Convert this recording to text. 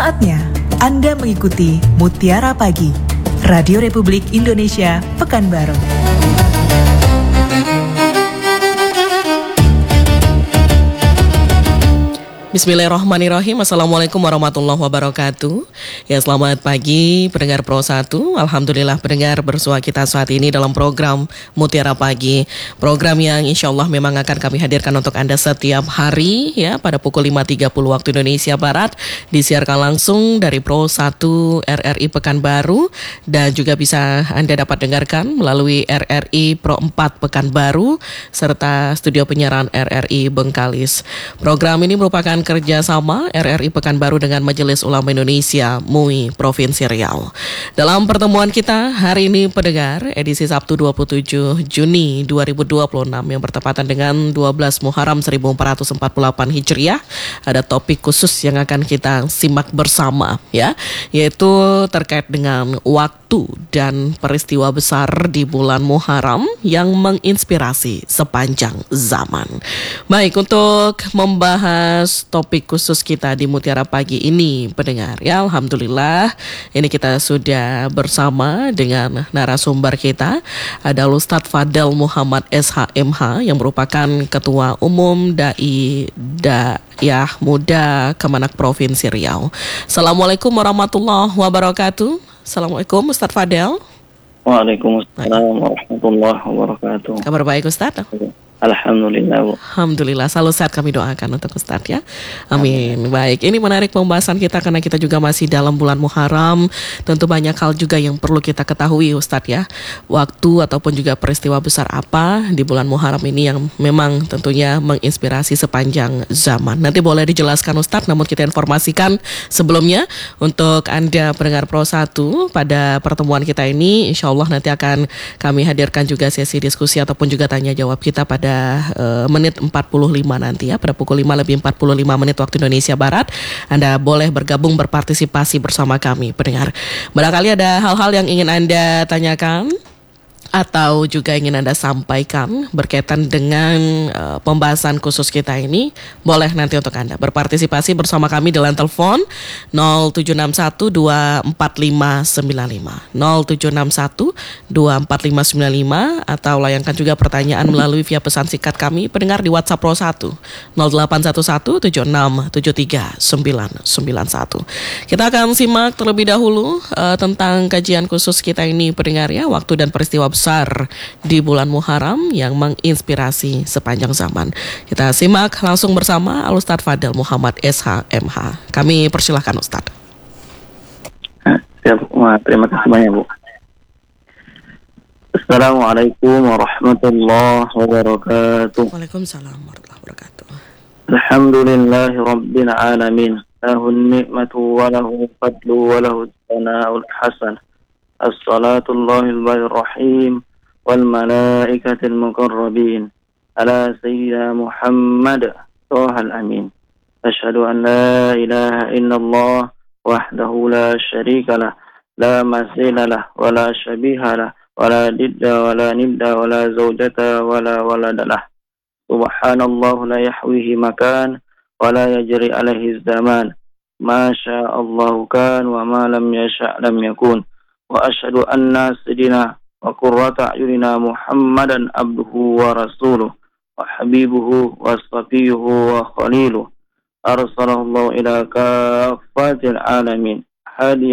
Saatnya Anda mengikuti Mutiara Pagi, Radio Republik Indonesia, Pekanbaru. Bismillahirrahmanirrahim. Assalamualaikum warahmatullahi wabarakatuh. Ya, selamat pagi pendengar Pro 1. Alhamdulillah pendengar bersua kita saat ini dalam program Mutiara Pagi. Program yang insya Allah memang akan kami hadirkan untuk Anda setiap hari ya pada pukul 5.30 waktu Indonesia Barat. Disiarkan langsung dari Pro 1 RRI Pekanbaru. Dan juga bisa Anda dapat dengarkan melalui RRI Pro 4 Pekanbaru serta studio penyiaran RRI Bengkalis. Program ini merupakan kerjasama RRI Pekanbaru dengan Majelis Ulama Indonesia MUI Provinsi Riau. Dalam pertemuan kita hari ini pendengar edisi Sabtu 27 Juni 2026 yang bertepatan dengan 12 Muharram 1448 Hijriah, ada topik khusus yang akan kita simak bersama ya, yaitu terkait dengan waktu dan peristiwa besar di bulan Muharram yang menginspirasi sepanjang zaman. Baik, untuk membahas topik khusus kita di Mutiara Pagi ini pendengar ya, alhamdulillah ini kita sudah bersama dengan narasumber kita, ada Ustadz Fadel Muhammad SHMH yang merupakan Ketua Umum Dai Da'iyah Muda Kemenak Provinsi Riau. Assalamualaikum warahmatullahi wabarakatuh. Assalamualaikum Ustadz Fadel. Waalaikumsalam warahmatullahi wabarakatuh. Kabar baik Ustadz? Alhamdulillah. Alhamdulillah, selalu sehat kami doakan untuk Ustadz ya. Amin. Baik, ini menarik pembahasan kita karena kita juga masih dalam bulan Muharram. Tentu banyak hal juga yang perlu kita ketahui Ustadz ya. Waktu ataupun juga peristiwa besar apa di bulan Muharram ini yang memang tentunya menginspirasi sepanjang zaman. Nanti boleh dijelaskan Ustadz, namun kita informasikan sebelumnya untuk Anda pendengar Pro 1 pada pertemuan kita ini, insya Allah nanti akan kami hadirkan juga sesi diskusi ataupun juga tanya jawab kita pada menit 45 nanti ya, pada pukul 5:45 waktu Indonesia Barat. Anda boleh bergabung berpartisipasi bersama kami pendengar. Barangkali ada hal-hal yang ingin Anda tanyakan atau juga ingin Anda sampaikan berkaitan dengan pembahasan khusus kita ini, boleh nanti untuk Anda berpartisipasi bersama kami di line telepon 0761-24595 0761-24595 atau layangkan juga pertanyaan melalui via pesan singkat kami pendengar di WhatsApp Pro 1 0811-7673-991. Kita akan simak terlebih dahulu tentang kajian khusus kita ini pendengar ya, waktu dan peristiwa besar di bulan Muharram yang menginspirasi sepanjang zaman. Kita simak langsung bersama Al-Ustadz Fadel Muhammad SHMH. Kami persilahkan Ustadz. Terima kasih banyak Bu. Assalamualaikum warahmatullahi wabarakatuh. Waalaikumsalam warahmatullahi wabarakatuh. Alhamdulillahi rabbil alamin. Lahun ni'matu wa lahu fadlu wa lahu tsana'ul hasan. As-salatullahil rahim wal malaikatil muqarrabin ala sayyidina Muhammad Tuhal amin. Asyhadu an la ilaha illallah wahdahu la syarika lah, la masila lah, wa la syabiha lah, wa la didda wa la nidda wa la zawjata wa la walada lah. Subhanallah la yahwihi makan wa la yajri alaihi zaman. Ma sya'allahu kan wa ma lam yasha' lam yakun. Wa asyhadu anna sayyidina wa qurrata a'yunina Muhammadan abduhu wa rasuluh wa habibuhu wa safiyuhu wa khaliluh arsalallahu ila kafatil alamin